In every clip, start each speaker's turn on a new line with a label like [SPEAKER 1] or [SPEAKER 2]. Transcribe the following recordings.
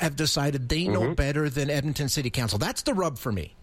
[SPEAKER 1] have decided they know better than Edmonton City Council. That's the rub for me.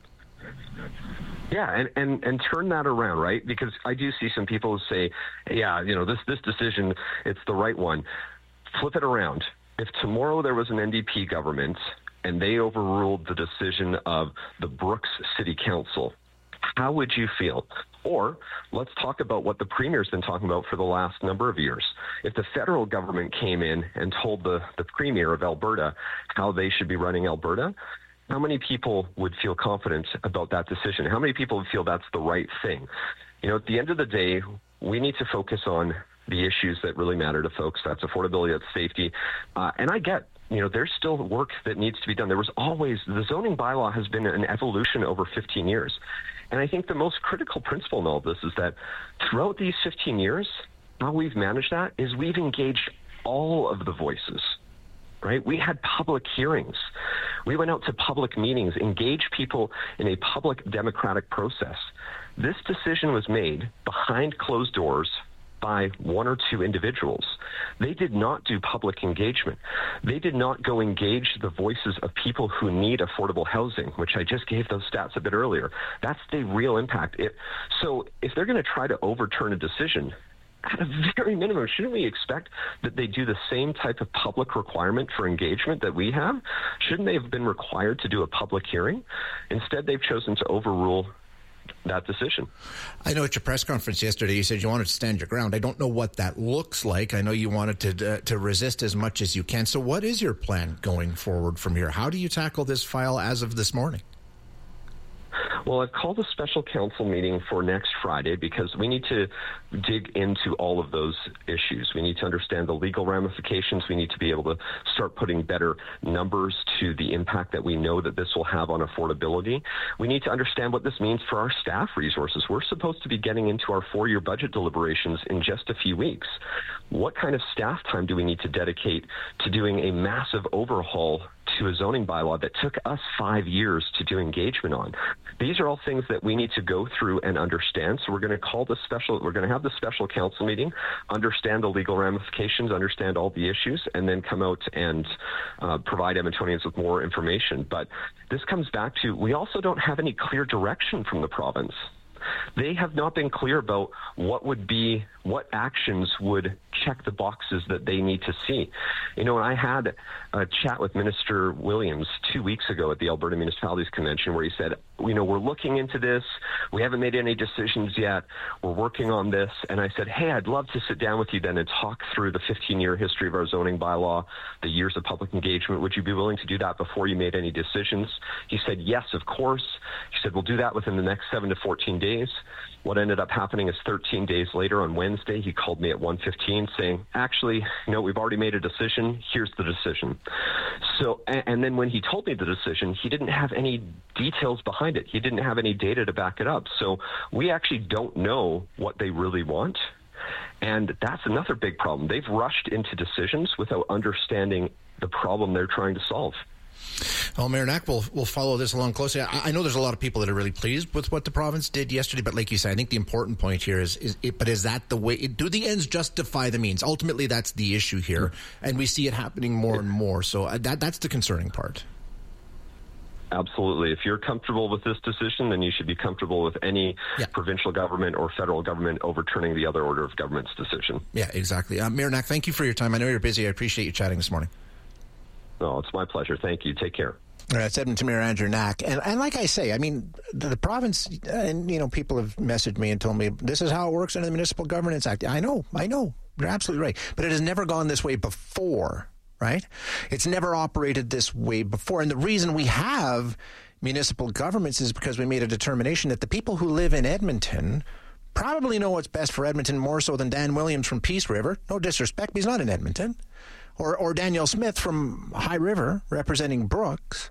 [SPEAKER 2] Yeah, and turn that around, right? Because I do see some people say, yeah, this decision, it's the right one. Flip it around. If tomorrow there was an NDP government and they overruled the decision of the Brooks City Council, how would you feel? Or let's talk about what the Premier's been talking about for the last number of years. If the federal government came in and told the Premier of Alberta how they should be running Alberta, how many people would feel confident about that decision? How many people would feel that's the right thing? At the end of the day, we need to focus on the issues that really matter to folks. That's affordability, that's safety. And I get, there's still work that needs to be done. The zoning bylaw has been an evolution over 15 years. And I think the most critical principle in all of this is that throughout these 15 years, how we've managed that is we've engaged all of the voices. Right? We had public hearings. We went out to public meetings, engaged people in a public democratic process. This decision was made behind closed doors by one or two individuals. They did not do public engagement. They did not go engage the voices of people who need affordable housing, which I just gave those stats a bit earlier. That's the real impact. So if they're going to try to overturn a decision, at a very minimum, shouldn't we expect that they do the same type of public requirement for engagement that we have? Shouldn't they have been required to do a public hearing? Instead, they've chosen to overrule that decision.
[SPEAKER 1] I know at your press conference yesterday, you said you wanted to stand your ground. I don't know what that looks like. I know you wanted to resist as much as you can. So what is your plan going forward from here? How do you tackle this file as of this morning?
[SPEAKER 2] Well, I've called a special council meeting for next Friday because we need to dig into all of those issues. We need to understand the legal ramifications. We need to be able to start putting better numbers to the impact that we know that this will have on affordability. We need to understand what this means for our staff resources. We're supposed to be getting into our 4-year budget deliberations in just a few weeks. What kind of staff time do we need to dedicate to doing a massive overhaul to a zoning bylaw that took us 5 years to do engagement on? These are all things that we need to go through and understand. So we're going to have the special council meeting, understand the legal ramifications, understand all the issues, and then come out and provide Edmontonians with more information. But this comes back to, we also don't have any clear direction from the province. They have not been clear about what actions would check the boxes that they need to see. And I had a chat with Minister Williams 2 weeks ago at the Alberta Municipalities Convention where he said, we're looking into this. We haven't made any decisions yet. We're working on this. And I said, hey, I'd love to sit down with you then and talk through the 15-year history of our zoning bylaw, the years of public engagement. Would you be willing to do that before you made any decisions? He said, yes, of course. He said, we'll do that within the next 7 to 14 days. What ended up happening is 13 days later on Wednesday, he called me at 1:15 saying, actually, we've already made a decision. Here's the decision. So, and then when he told me the decision, he didn't have any details behind it. He didn't have any data to back it up. So we actually don't know what they really want. And that's another big problem. They've rushed into decisions without understanding the problem they're trying to solve.
[SPEAKER 1] Well, Mayor Knack will follow this along closely. I know there's a lot of people that are really pleased with what the province did yesterday, but like you said, I think the important point here is that the way? Do the ends justify the means? Ultimately, that's the issue here, and we see it happening more and more. So that's the concerning part.
[SPEAKER 2] Absolutely. If you're comfortable with this decision, then you should be comfortable with any provincial government or federal government overturning the other order of government's decision.
[SPEAKER 1] Yeah, exactly. Mayor Knack, thank you for your time. I know you're busy. I appreciate you chatting this morning.
[SPEAKER 2] No, it's my pleasure. Thank you. Take care.
[SPEAKER 1] All right, it's Edmonton Mayor Andrew Knack. And like I say, I mean, the province, and, people have messaged me and told me this is how it works under the Municipal Governance Act. I know. You're absolutely right. But it has never gone this way before, right? It's never operated this way before. And the reason we have municipal governments is because we made a determination that the people who live in Edmonton probably know what's best for Edmonton more so than Dan Williams from Peace River. No disrespect, but he's not in Edmonton. Or Danielle Smith from High River representing Brooks.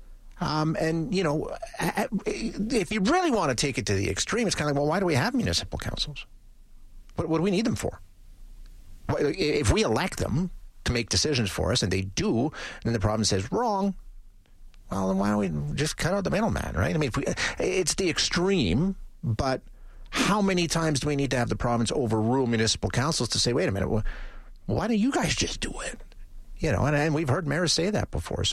[SPEAKER 1] If you really want to take it to the extreme, it's kind of like, well, why do we have municipal councils? What do we need them for? If we elect them to make decisions for us, and they do, and then the province says wrong, well, then why don't we just cut out the middleman, right? I mean, it's the extreme, but how many times do we need to have the province overrule municipal councils to say, wait a minute, why don't you guys just do it? And we've heard mayors say that before. So